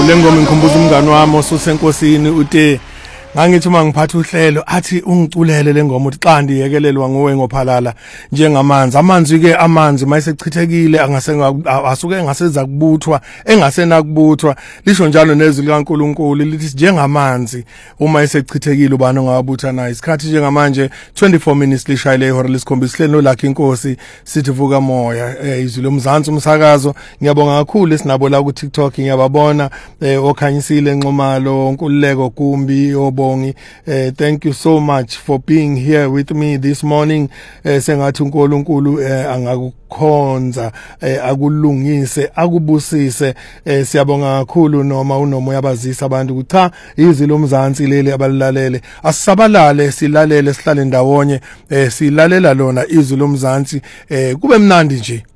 lengoma ngikhumbuza umngani wami osusenkosini uthi ngangithi uma ngiphatha uhlelo athi ungiculele lengoma uthi xa ndiyekelelwa nguwe ngophalala njengamanzi amanzi ke amanzi mayesechithekile asuke engaseza kubuthwa engasenakubuthwa lisho njalo nezwi likaNkuluNkulu lithi njengamanzi uma esechithekile ubani ongabutha naye isikhathi njengamanje 24 minutes lishayile ihora lesikhombisa hlelo lakhe inkosi sithi vuka moya izwi lomzansi umsakazo ngiyabonga kakhulu esinabo la ku TikTok ngiyababona okhanyisile Nxumalo Nkululeko Kumbi thank you so much for being here with me this morning. Sengathi uNkulunkulu angakukhonza akulungise akubusise siyabonga kakhulu noma unomoya abazisa abantu ukuthi cha izwi lomzansi leli abalilalele asisabalale silalele sihlale ndawonye silalela lona izwi lomzansi kube mnandi nje.